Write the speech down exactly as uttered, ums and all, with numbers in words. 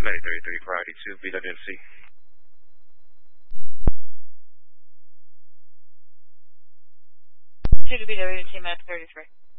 May thirty-three, priority two, B W M C. two to B W M C, May thirty-three.